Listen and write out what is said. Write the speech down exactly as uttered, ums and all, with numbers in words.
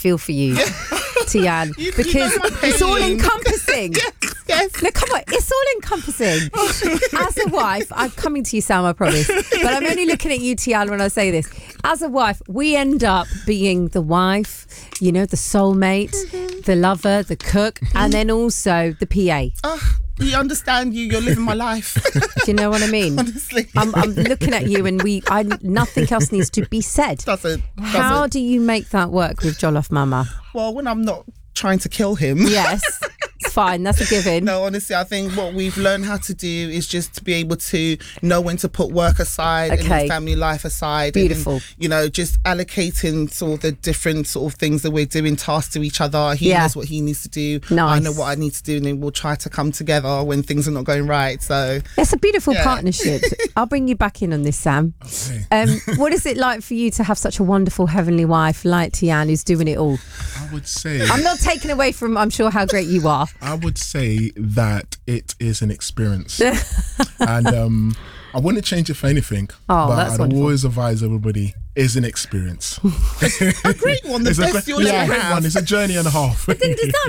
feel for you, Tian, You- you because know my it's all pain. encompassing. Yes. No, come on, it's all encompassing. As a wife, I'm coming to you, Sam, I promise. But I'm only looking at you, Tian, when I say this. As a wife, we end up being the wife, you know, the soulmate, mm-hmm. the lover, the cook, mm-hmm. and then also the P A. Uh, you understand you, you're living my life. Do you know what I mean? Honestly. I'm, I'm looking at you and we, I, nothing else needs to be said. Doesn't, doesn't. How do you make that work with Jollof Mama? Well, when I'm not trying to kill him. Yes. It's fine, that's a given. No, honestly, I think what we've learned how to do is just to be able to know when to put work aside okay. and family life aside. Beautiful. And, you know, just allocating sort of the different sort of things that we're doing, tasks to each other. He yeah. knows what he needs to do. Nice. I know what I need to do, and then we'll try to come together when things are not going right. So it's a beautiful yeah. partnership. I'll bring you back in on this, Sam. Okay. Um, what is it like for you to have such a wonderful heavenly wife like Tian who's doing it all? I would say... I'm not taking away from, I'm sure, how great you are. I would say that it is an experience. And um, I wouldn't change it for anything. Oh, but that's I'd wonderful. always advise everybody, it's an experience. a great one, the it's best a, you'll it's ever a great have. one. It's a journey and a half.